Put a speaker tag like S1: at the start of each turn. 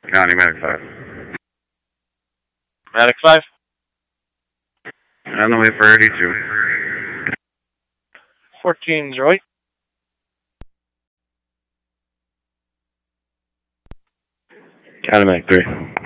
S1: County Medic 5.
S2: Medic 5?
S1: On the way for 82.
S2: 1408.
S3: County Medic 3.